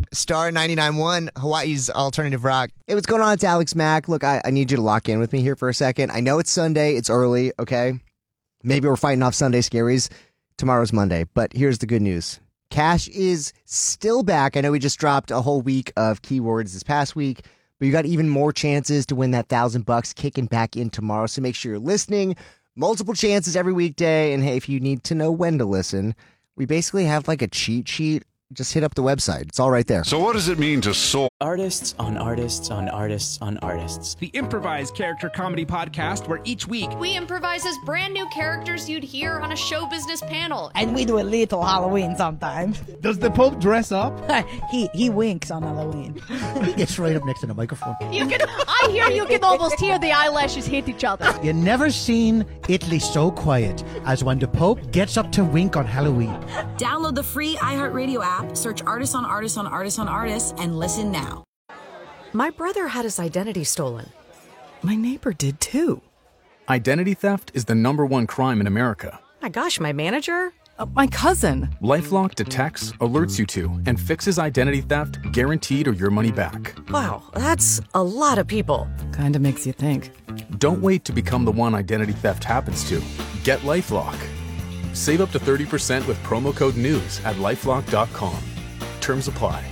Star 99.1, Hawaii's alternative rock. Hey, what's going on? It's Alex Mack. Look, I need you to lock in with me here for a second. I know it's Sunday. It's early, okay? Maybe we're fighting off Sunday scaries. Tomorrow's Monday. But here's the good news. Cash is still back. I know we just dropped a whole week of keywords this past week, but you got even more chances to win that $1,000 kicking back in tomorrow. So make sure you're listening. Multiple chances every weekday. And hey, if you need to know when to listen, we basically have like a cheat sheet. Just hit up the website. It's all right there. So what does it mean to soul? Artists on artists on artists on artists. The improvised character comedy podcast where each week we improvise as brand new characters you'd hear on a show business panel. And we do a little Halloween sometimes. Does the Pope dress up? he winks on Halloween. He gets right up next to the microphone. I hear you can almost hear the eyelashes hit each other. You never seen Italy so quiet as when the Pope gets up to wink on Halloween. Download the free iHeartRadio app, search Artists on Artists on Artists on Artists, and listen now. My brother had his identity stolen. My neighbor did too. Identity theft is the #1 crime in America. My gosh, my manager? My cousin. LifeLock detects, alerts you to, and fixes identity theft guaranteed or your money back. Wow, that's a lot of people. Kinda makes you think. Don't wait to become the one identity theft happens to. Get LifeLock. Save up to 30% with promo code NEWS at LifeLock.com. Terms apply.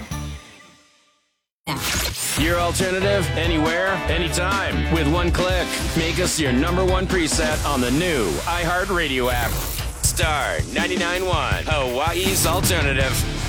Your alternative, anywhere, anytime. With one click, make us your #1 preset on the new iHeartRadio app. Star 99.1, Hawaii's alternative.